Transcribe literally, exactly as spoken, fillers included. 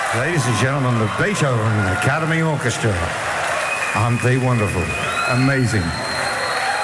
Ladies and gentlemen, the Beethoven Academy Orchestra. Aren't they wonderful? Amazing.